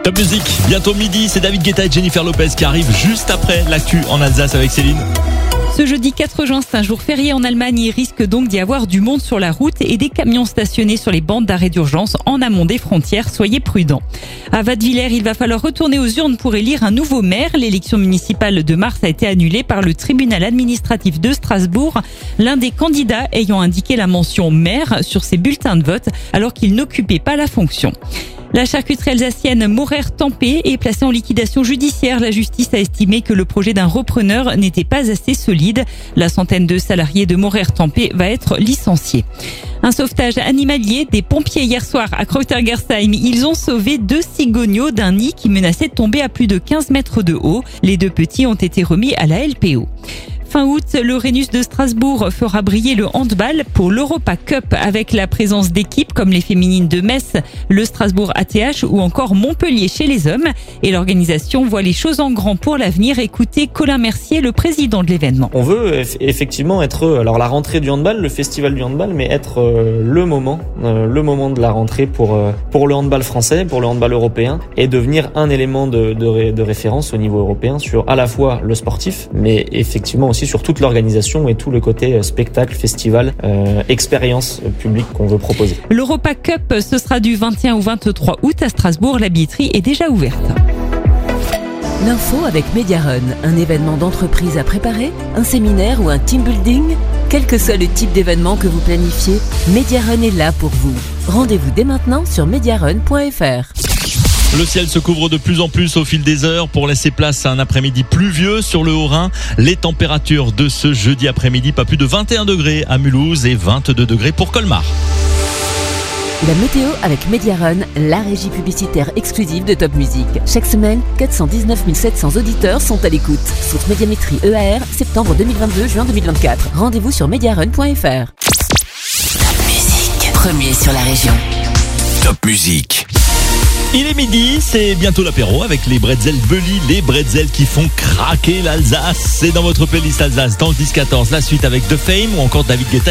Top Music, bientôt midi, c'est David Guetta et Jennifer Lopez qui arrivent juste après l'actu en Alsace avec Céline. Ce jeudi 4 juin, c'est un jour férié en Allemagne. Il risque donc d'y avoir du monde sur la route et des camions stationnés sur les bandes d'arrêt d'urgence en amont des frontières. Soyez prudents. À Wattwiller, il va falloir retourner aux urnes pour élire un nouveau maire. L'élection municipale de mars a été annulée par le tribunal administratif de Strasbourg. L'un des candidats ayant indiqué la mention maire sur ses bulletins de vote alors qu'il n'occupait pas la fonction. La charcuterie alsacienne Maurer-Tempé est placée en liquidation judiciaire. La justice a estimé que le projet d'un repreneur n'était pas assez solide. La centaine de salariés de Maurer-Tempé va être licenciée. Un sauvetage animalier des pompiers hier soir à Kreutergersheim. Ils ont sauvé 2 cigognos d'un nid qui menaçait de tomber à plus de 15 mètres de haut. Les 2 petits ont été remis à la LPO. Fin août, le Rhenus de Strasbourg fera briller le handball pour l'Europa Cup avec la présence d'équipes comme les féminines de Metz, le Strasbourg ATH ou encore Montpellier chez les hommes. Et l'organisation voit les choses en grand pour l'avenir. Écoutez Colin Mercier, le président de l'événement. On veut effectivement être, alors la rentrée du handball, le festival du handball, mais être le moment de la rentrée pour le handball français, pour le handball européen et devenir un élément de référence au niveau européen sur à la fois le sportif, mais effectivement aussi sur toute l'organisation et tout le côté spectacle, festival, expérience publique qu'on veut proposer. L'Europa Cup, ce sera du 21 au 23 août à Strasbourg. La billetterie est déjà ouverte. L'info avec Mediarun, un événement d'entreprise à préparer, un séminaire ou un team building. Quel que soit le type d'événement que vous planifiez, Mediarun est là pour vous. Rendez-vous dès maintenant sur mediarun.fr. Le ciel se couvre de plus en plus au fil des heures pour laisser place à un après-midi pluvieux sur le Haut-Rhin. Les températures de ce jeudi après-midi, pas plus de 21 degrés à Mulhouse et 22 degrés pour Colmar. La météo avec Mediarun, la régie publicitaire exclusive de Top Music. Chaque semaine, 419 700 auditeurs sont à l'écoute. Sauf Médiamétrie EAR, septembre 2022, juin 2024. Rendez-vous sur mediarun.fr. Top Music, premier sur la région. Top Music. Il est midi, c'est bientôt l'apéro avec les bretzels Bully, les bretzels qui font craquer l'Alsace. C'est dans votre playlist Alsace dans le 10-14, la suite avec The Fame ou encore David Guetta.